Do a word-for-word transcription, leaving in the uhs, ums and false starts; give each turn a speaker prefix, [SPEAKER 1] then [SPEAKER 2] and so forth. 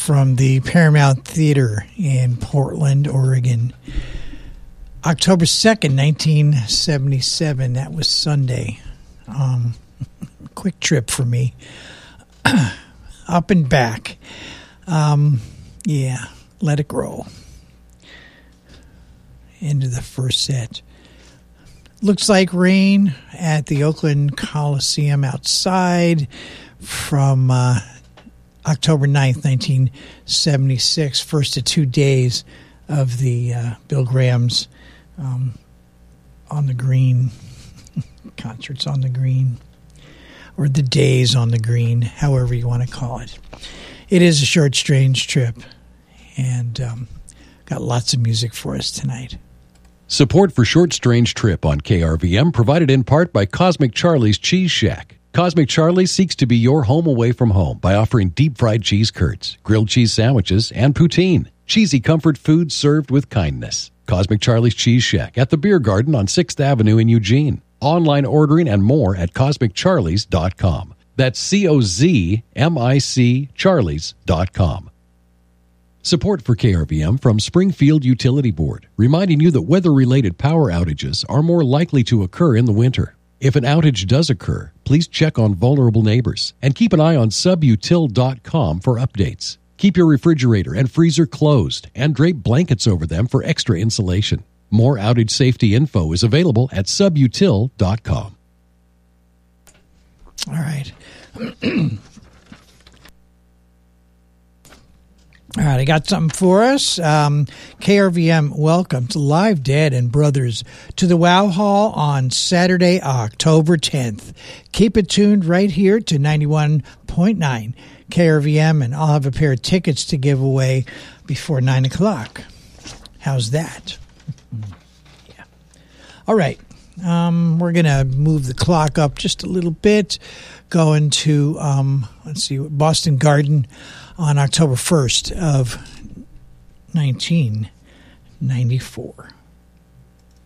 [SPEAKER 1] from the Paramount Theater in Portland, Oregon. October second, nineteen seventy-seven. That was Sunday. Um, quick trip for me. Up and back. Um, yeah, Let It Grow. Into the first set. Looks like rain at the Oakland Coliseum outside from uh, October ninth, nineteen seventy-six. First of two days of the uh, Bill Graham's um, On the Green, concerts on the Green, or the days on the Green, however you want to call it. It is a short, strange trip, and um, got lots of music for us tonight.
[SPEAKER 2] Support for Short Strange Trip on K R V M provided in part by Cosmic Charlie's Cheese Shack. Cosmic Charlie seeks to be your home away from home by offering deep-fried cheese curds, grilled cheese sandwiches, and poutine. Cheesy comfort food served with kindness. Cosmic Charlie's Cheese Shack at the Beer Garden on sixth Avenue in Eugene. Online ordering and more at cosmic charlies dot com. That's C O Z M I C Charlies dot com. Support for K R V M from Springfield Utility Board, reminding you that weather-related power outages are more likely to occur in the winter. If an outage does occur, please check on vulnerable neighbors and keep an eye on subutil dot com for updates. Keep your refrigerator and freezer closed and drape blankets over them for extra insulation. More outage safety info is available at subutil dot com.
[SPEAKER 1] All right. All right, I got something for us. Um, K R V M welcomes Live Dad and Brothers to the Wow Hall on Saturday, October tenth. Keep it tuned right here to ninety-one point nine K R V M, and I'll have a pair of tickets to give away before nine o'clock. How's that? Yeah. All right. Um, we're going to move the clock up just a little bit, going to, um, let's see, Boston Garden on October first of nineteen ninety-four.